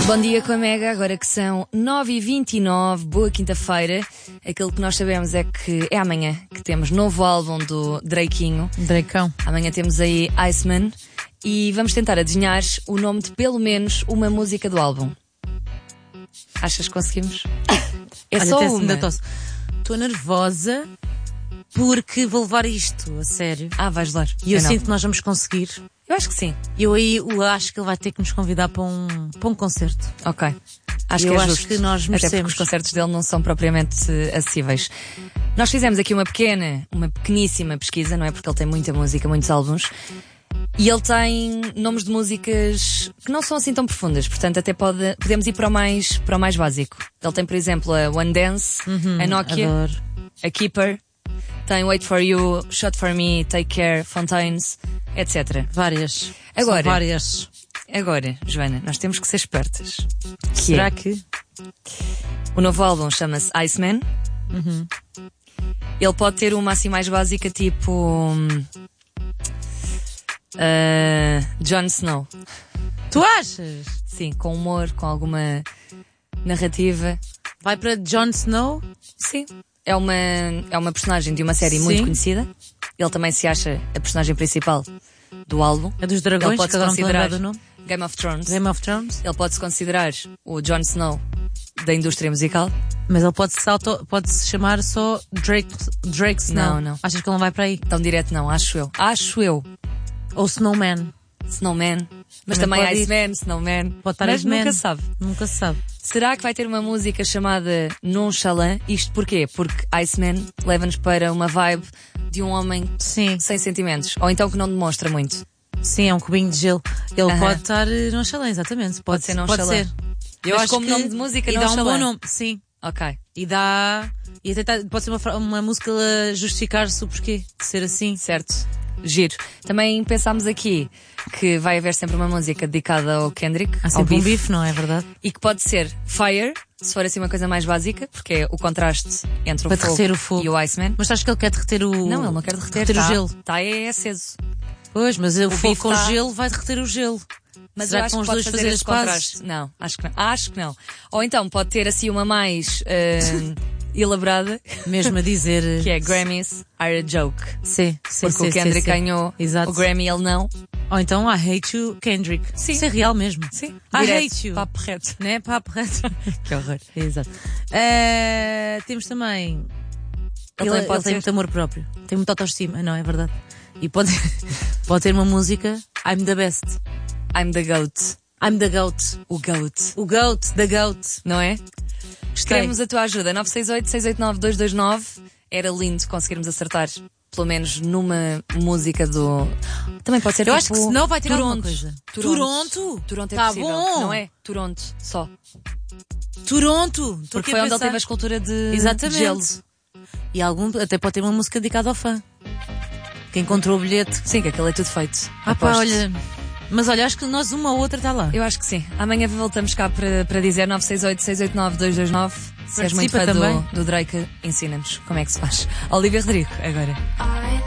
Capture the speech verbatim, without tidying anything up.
Bom dia com a Mega, agora que são nove e vinte e nove, boa quinta-feira. Aquilo que nós sabemos é que é amanhã que temos novo álbum do Drakeinho. Drakeão. Amanhã temos aí Iceman e vamos tentar adivinhar o nome de pelo menos uma música do álbum. Achas que conseguimos? É Olha, só até uma. Estou nervosa porque vou levar isto a sério. Ah, vais levar. E eu, eu sinto não. que nós vamos conseguir. Eu acho que sim. Eu aí eu acho que ele vai ter que nos convidar para um, para um concerto. Ok. Acho eu que é acho justo. que nós Até porque merecemos. os concertos dele não são propriamente uh, acessíveis. Nós fizemos aqui uma pequena, uma pequeníssima pesquisa, não é? Porque ele tem muita música, muitos álbuns. E ele tem nomes de músicas que não são assim tão profundas, portanto até pode, podemos ir para o mais, para o mais básico. Ele tem, por exemplo, a One Dance, Uhum, a Nokia, adoro. a Keeper, tem Wait For You, Shot For Me, Take Care, Fontaines, etcétera. Várias. Agora, São várias. Agora, Joana, nós temos que ser espertas. Que Será é, que? o novo álbum chama-se Iceman. Uhum. Ele pode ter uma assim mais básica, tipo hum, uh, Jon Snow. Tu achas? Sim, com humor, com alguma narrativa. Vai para Jon Snow? Sim. É uma, é uma personagem de uma série Sim. muito conhecida. Ele também se acha a personagem principal do álbum. É dos Ele dragões, pode que se agora não estou a lembrar considerar do nome. Game of Thrones. Game of Thrones. Ele pode se considerar o Jon Snow da indústria musical. Mas ele pode se, auto, pode -se chamar só Drake, Drake Snow. Não, não. Achas que ele não vai para aí? Tão direto não, acho eu. Acho eu. Ou Snowman. Snowman. Mas Também também, pode ir. Iceman, Snowman. Pode estar Mas Iceman. nunca se sabe. Nunca se sabe. Será que vai ter uma música chamada Nonchalant? Isto porquê? Porque Iceman leva-nos para uma vibe de um homem Sim. sem sentimentos. Ou então que não demonstra muito. Sim, é um cubinho de gelo. Ele Aham. pode estar eh, nonchalant, exatamente. Pode, Pode ser Pode nonchalant. ser. Eu Mas acho como que- nome de música e dá um bom nonchalant. nome, sim. Ok. E dá. E até tá- pode ser uma, fra- uma música a justificar-se o porquê de ser assim. Certo. Giro. Também pensámos aqui que vai haver sempre uma música dedicada ao Kendrick, Há ao sempre um Beef, bife, não é verdade? e que pode ser Fire, se for assim uma coisa mais básica, porque é o contraste entre o Para fogo, derreter o fogo. e o Iceman. Mas acho que ele quer derreter o. Não, ele não quer derreter, derreter tá, o gelo. Tá, é aceso. Pois, mas o, fogo bife com tá- gelo vai derreter o gelo. Mas Será eu acho que que vão pode os dois fazer fazer esse as pazes? contraste. Não, acho que não. Acho que não. Ou então pode ter assim uma mais uh, elaborada, Mesmo a dizer. que é Grammys are a joke. Sim, sim, Porque sim, o Kendrick sim, sim. ganhou Exato. o Grammy, ele não. Ou então I hate you, Kendrick. Sim. Isso é real mesmo. Sim. I Direto, hate you. papo reto. Né? Papo reto. Que horror. Exato. Eh, temos também. Ele Ele, também ele pode tem ser. muito amor próprio. Tem muita autoestima. Não, é verdade. E pode, pode ter uma música I'm the best. I'm the goat. I'm the goat. O goat. O goat, the goat. Não é? Gostei. Queremos a tua ajuda. nove seis oito, seis oito nove, dois dois nove. Era lindo conseguirmos acertar pelo menos numa música do... Também pode ser Eu tipo... acho que senão vai ter alguma Toronto. coisa. Toronto. Toronto? Toronto é Tá possível. bom. Não é? Toronto. Só. Toronto. Estou Porque aqui foi a onde ele pensar. teve a escultura de Exatamente. de gelo. E algum, até pode ter uma música dedicada ao fã. Que encontrou o bilhete. Sim, que aquilo é tudo feito. Ah pá, Aposto. olha. Mas olha, acho que nós uma ou outra está lá. Eu acho que sim. Amanhã voltamos cá para, para dizer nove seis oito, seis oito nove, dois dois nove. Se és muito fã Participa também. do, do Drake, ensina-nos como é que se faz. Olivia Rodrigo, agora. I